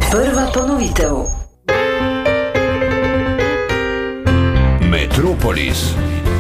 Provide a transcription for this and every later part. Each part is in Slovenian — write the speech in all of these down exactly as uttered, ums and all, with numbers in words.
Prva ponovitev. Metropolis.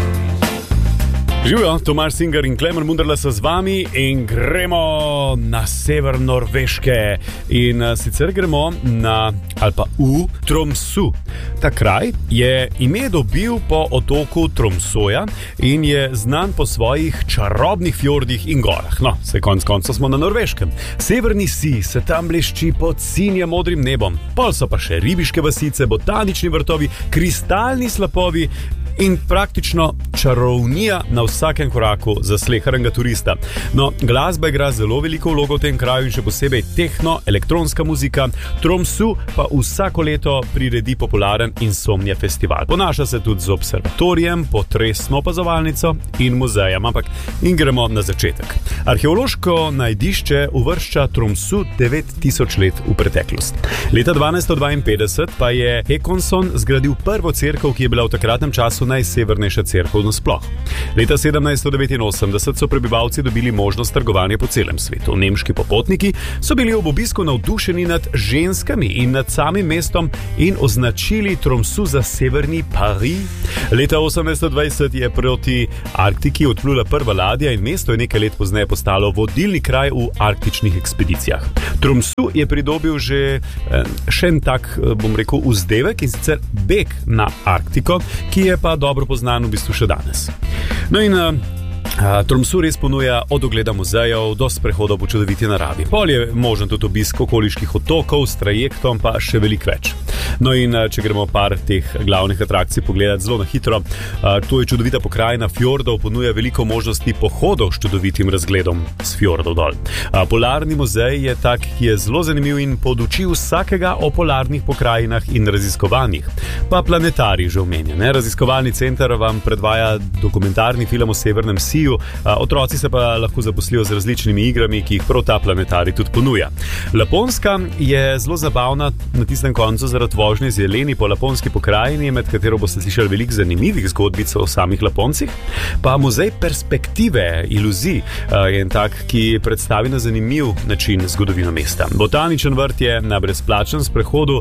Živijo, Tomaž Singer in Klemen Munderla so z vami in gremo na sever Norveške. In sicer gremo na, ali pa v Tromsø. Ta kraj je ime dobil po otoku Tromsøja in je znan po svojih čarobnih fjordih in gorah. No, se konc konca smo na Norveškem. Severni sij se tam blešči pod sinjem modrim nebom. Pol so pa še ribiške vasice, botanični vrtovi, kristalni slapovi in praktično čarovnija na vsakem koraku za sleheranga turista. No, glasba igra zelo veliko vlogo v tem kraju in še posebej tehno, elektronska muzika. Tromsø pa vsako leto priredi popularen Insomnia festival. Ponaša se tudi z observatorijem, potresno opazovalnico in muzejem, ampak in gremo na začetek. Arheološko najdišče uvršča Tromsø devet tisoč let v preteklost. Leta dvanajststo dvainpetdeset pa je Håkonsson zgradil prvo cerkev, ki je bila v takratnem času najsevernejša cerkev nasploh. Leta sedemnajststo devetinosemdeset so prebivalci dobili možnost trgovanja po celem svetu. Nemški popotniki so bili ob obisku navdušeni nad ženskami in nad samim mestom in označili Tromsø za severni Pariz. Leta osemnajststo dvajset je proti Arktiki odplula prva ladja in mesto je nekaj let pozneje postalo vodilni kraj v arktičnih ekspedicijah. Tromsø je pridobil že eh, še en tak, bom rekel, vzdevek, in sicer beg na Arktiko, ki je pa dobro poznan v bistvu še danes. No in uh, Tromsø res ponuja od ogleda muzejev do sprehodov po čudoviti naravi. Pol je možen tudi obisk okoliških otokov s trajektom, pa še veliko več. No in če gremo par teh glavnih atrakcij pogledati zelo na hitro, to je čudovita pokrajina fjordov, ponuja veliko možnosti pohodov s čudovitim razgledom s fjordov dol. Polarni muzej je tak, ki je zelo zanimiv in poduči vsakega o polarnih pokrajinah in raziskovanjih. Pa planetarij že omenja, ne? Raziskovalni center vam predvaja dokumentarni film o severnem siju, otroci se pa lahko zaposlijo z različnimi igrami, ki jih prav ta planetarij tudi ponuja. Laponska je zelo zabavna na tistem koncu zaradi vožnje z jeleni po laponski pokrajini, med katero boste slišali veliko zanimivih zgodbic o samih Laponcih. Pa muzej perspektive, iluzij je en tak, ki predstavi na zanimiv način zgodovino mesta. Botaničen vrt je na brezplačnem sprehodu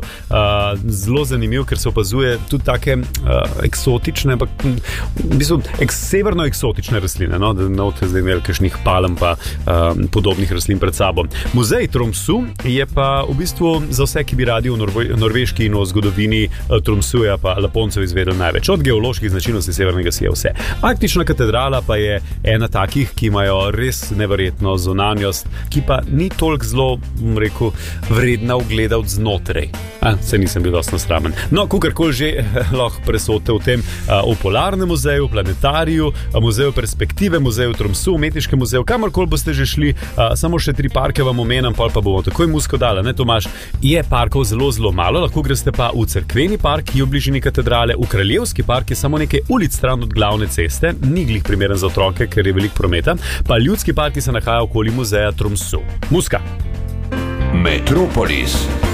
zelo zanimiv, ker se opazuje tudi take eksotične, ampak v bistvu severno eksotične rastline, no, da note zdaj imeli kakšnih palm pa podobnih rastlin pred sabo. Muzej Tromsø je pa v bistvu za vse, ki bi radi v Norveški in o zgodovini Tromsøja pa Laponcev izvedel največ. Od geoloških značilnosti severnega sija vse. Arktična katedrala pa je ena takih, ki imajo res neverjetno zunanjost, ki pa ni toliko zelo, rekel, vredna ogleda od znotraj. A, se nisem bil dosti nasramen. No, kakorkoli že lahko presote v tem, v polarnem muzeju, planetariju, muzeju perspektive, muzeju Tromsø, umetniškem muzeju, kamorkoli boste že šli, samo še tri parke vam omenjam, pol pa bomo takoj musko dala, ne Tomaž? Je parkov zelo, zelo malo, lahko greste pa v cerkveni park, ki je v bližini katedrale, v kraljevski park je samo nekaj ulic stran od glavne ceste, ni glih primeren za otroke, ker je veliko prometa, pa ljudski park, ki se nahaja okoli muzeja Tromsø. Muska! Metropolis.